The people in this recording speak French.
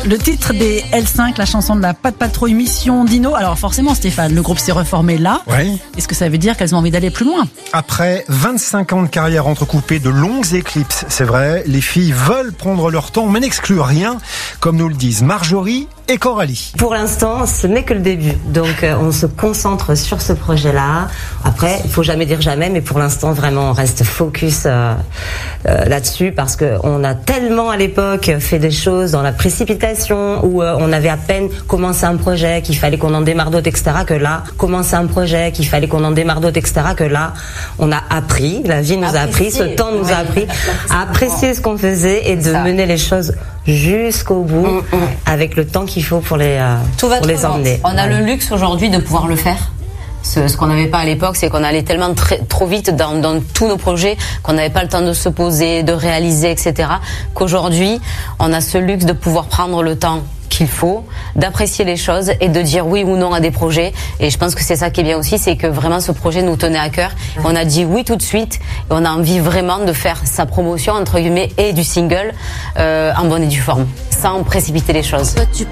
Le titre des L5, la chanson de la Patte Patrouille, Mission Dino. Alors forcément Stéphane, le groupe s'est reformé là. Oui. Est-ce que ça veut dire qu'elles ont envie d'aller plus loin ? Après 25 ans de carrière entrecoupée de longues éclipses, c'est vrai, les filles veulent prendre leur temps, mais n'excluent rien, comme nous le disent Marjorie et Coralie. Pour l'instant, ce n'est que le début. Donc, on se concentre sur ce projet-là. Après, il faut jamais dire jamais, mais pour l'instant, vraiment, on reste focus là-dessus parce que on a tellement à l'époque fait des choses dans la précipitation où on avait à peine commencé un projet qu'il fallait qu'on en démarre d'autres, etc. Que là, commencer un projet qu'il fallait qu'on en démarre d'autres, etc. Que là, on a appris, la vie nous a appris, ce temps nous a appris à apprécier ce qu'on faisait et de mener les choses jusqu'au bout avec le temps qu'il faut pour les emmener. On a le luxe aujourd'hui de pouvoir le faire. Ce qu'on n'avait pas à l'époque, c'est qu'on allait tellement trop vite dans tous nos projets qu'on n'avait pas le temps de se poser, de réaliser, etc. Qu'aujourd'hui, on a ce luxe de pouvoir prendre le temps qu'il faut, d'apprécier les choses et de dire oui ou non à des projets. Et je pense que c'est ça qui est bien aussi, c'est que vraiment ce projet nous tenait à cœur. On a dit oui tout de suite et on a envie vraiment de faire sa promotion entre guillemets et du single en bonne et due forme, sans précipiter les choses.